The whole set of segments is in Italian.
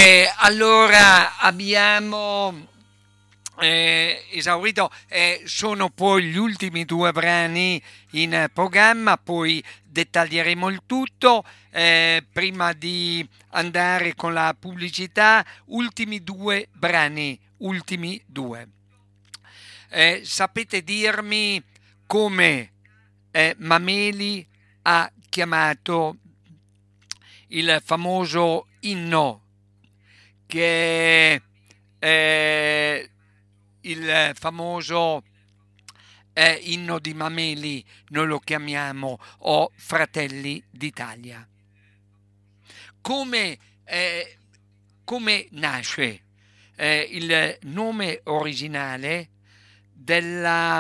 Allora abbiamo esaurito, sono poi gli ultimi due brani in programma, poi dettaglieremo il tutto. Prima di andare con la pubblicità, ultimi due brani, ultimi due. Sapete dirmi come Mameli ha chiamato il famoso inno che il famoso inno di Mameli noi lo chiamiamo O Fratelli d'Italia. Come nasce il nome originale della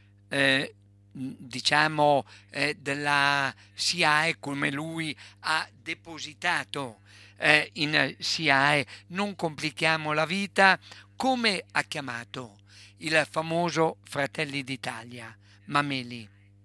della SIAE, come lui ha depositato in SIAE, non complichiamo la vita. Come ha chiamato il famoso Fratelli d'Italia Mameli?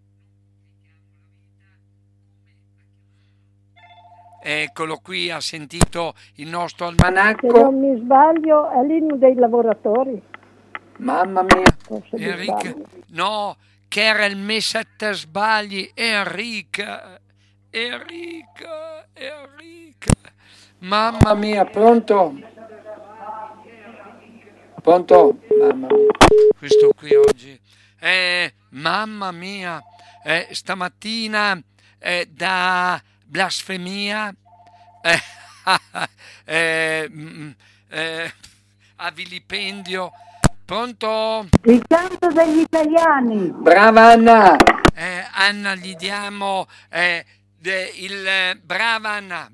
Eccolo qui, ha sentito il nostro almanacco. Se non mi sbaglio è l'inno dei lavoratori. Mamma mia, Enrica, no, che era il Messetta sbagli, Enrica, mamma mia, pronto? Mamma mia, questo qui oggi, mamma mia, stamattina da blasfemia a vilipendio. Pronto? Il canto degli italiani. Brava Anna. Anna, gli diamo brava Anna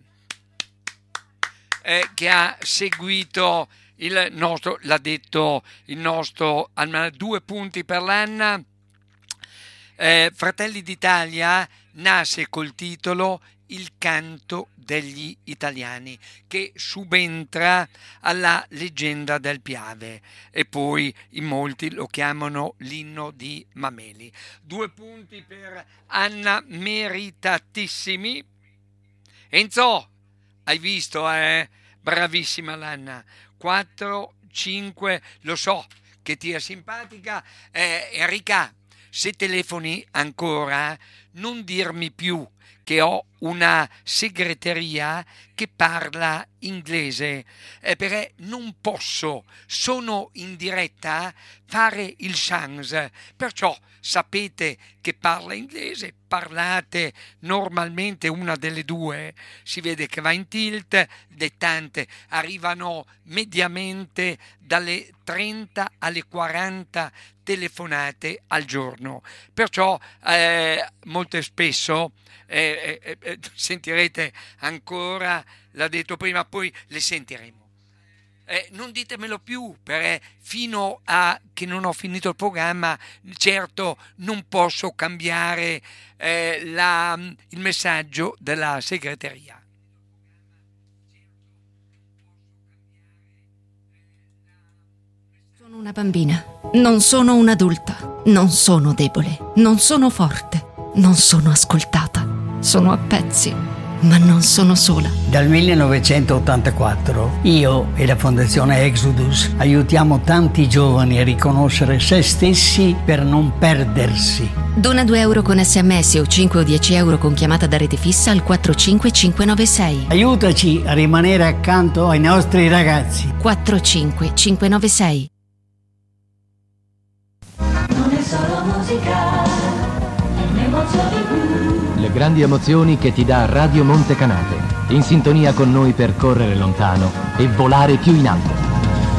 che ha seguito il nostro, l'ha detto il nostro, 2 punti per l'Anna. Fratelli d'Italia nasce col titolo Il canto degli italiani, che subentra alla leggenda del Piave, e poi in molti lo chiamano l'inno di Mameli. 2 punti per Anna, meritatissimi. Enzo, hai visto, bravissima l'Anna. 4, 5, lo so che ti è simpatica. Enrica, se telefoni ancora, non dirmi più che ho una segreteria che parla inglese, perché non posso, sono in diretta, fare il sans. Perciò sapete che parla inglese, parlate normalmente una delle due, si vede che va in tilt, dettante, arrivano mediamente dalle 30 alle 40 telefonate al giorno, perciò molto spesso sentirete ancora, l'ha detto prima, poi le sentiremo. Non ditemelo più, perché fino a che non ho finito il programma, certo non posso cambiare il messaggio della segreteria. Sono una bambina, non sono un'adulta, non sono debole, non sono forte, non sono ascoltata, sono a pezzi, ma non sono sola. Dal 1984 io e la Fondazione Exodus aiutiamo tanti giovani a riconoscere se stessi per non perdersi. Dona 2 euro con SMS o 5 o 10 euro con chiamata da rete fissa al 45596. Aiutaci a rimanere accanto ai nostri ragazzi. 45596. Non è solo musica, è un'emozione blu. Le grandi emozioni che ti dà Radio Monte Canate, in sintonia con noi per correre lontano e volare più in alto.